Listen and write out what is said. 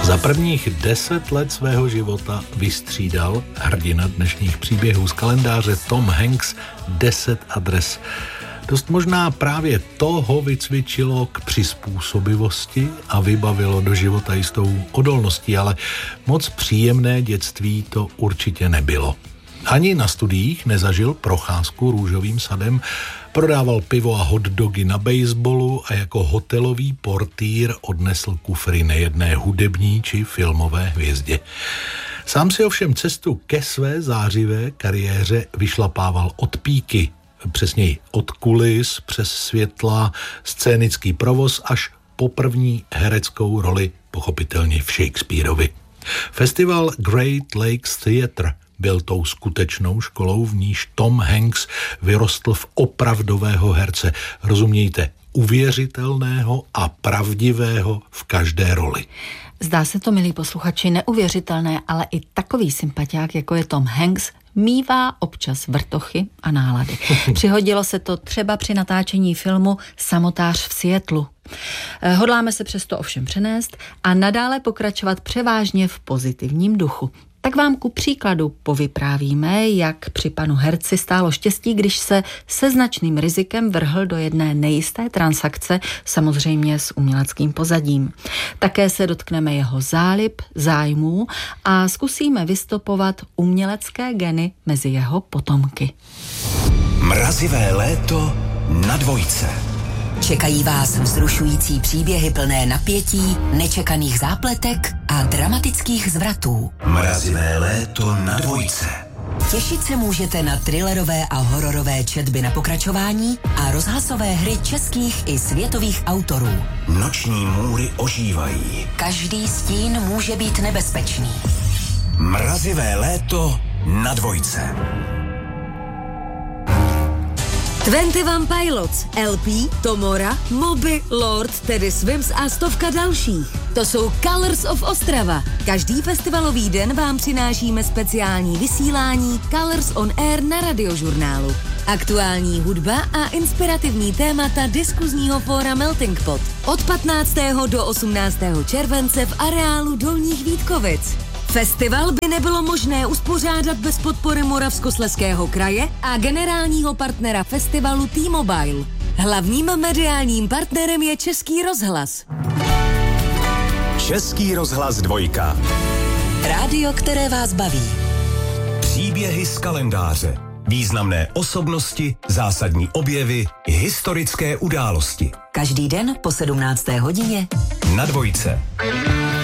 Za prvních 10 let svého života vystřídal hrdina dnešních příběhů z kalendáře Tom Hanks 10 adres. Dost možná právě to ho vycvičilo k přizpůsobivosti a vybavilo do života jistou odolností, ale moc příjemné dětství to určitě nebylo. Ani na studiích nezažil procházku růžovým sadem, prodával pivo a hotdogy na baseballu a jako hotelový portýr odnesl kufry nejedné hudební či filmové hvězdě. Sám si ovšem cestu ke své zářivé kariéře vyšlapával od píky, přesněji od kulis, přes světla, scénický provoz až po první hereckou roli, pochopitelně v Shakespeareovi. Festival Great Lakes Theatre byl tou skutečnou školou, v níž Tom Hanks vyrostl v opravdového herce. Rozumějte, uvěřitelného a pravdivého v každé roli. Zdá se to, milí posluchači, neuvěřitelné, ale i takový sympatiák, jako je Tom Hanks, mívá občas vrtochy a nálady. Přihodilo se to třeba při natáčení filmu Samotář v Seattlu. Hodláme se přesto ovšem přenést a nadále pokračovat převážně v pozitivním duchu. Tak vám ku příkladu povyprávíme, jak při panu herci stálo štěstí, když se se značným rizikem vrhl do jedné nejisté transakce, samozřejmě s uměleckým pozadím. Také se dotkneme jeho zálib, zájmů a zkusíme vystopovat umělecké geny mezi jeho potomky. Mrazivé léto na Dvojce. Čekají vás vzrušující příběhy plné napětí, nečekaných zápletek a dramatických zvratů. Mrazivé léto na Dvojce. Těšit se můžete na thrillerové a hororové četby na pokračování a rozhlasové hry českých i světových autorů. Noční můry ožívají. Každý stín může být nebezpečný. Mrazivé léto na Dvojce. 21 Pilots, LP, Tomora, Moby, Lord, Teddy Swims a stovka dalších. To jsou Colors of Ostrava. Každý festivalový den vám přinášíme speciální vysílání Colors on Air na Radiožurnálu. Aktuální hudba a inspirativní témata diskuzního fóra Melting Pot. Od 15. do 18. července v areálu Dolních Vítkovic. Festival by nebylo možné uspořádat bez podpory Moravskoslezského kraje a generálního partnera festivalu T-Mobile. Hlavním mediálním partnerem je Český rozhlas. Český rozhlas Dvojka. Rádio, které vás baví. Příběhy z kalendáře. Významné osobnosti, zásadní objevy, historické události. Každý den po 17. hodině na Dvojce.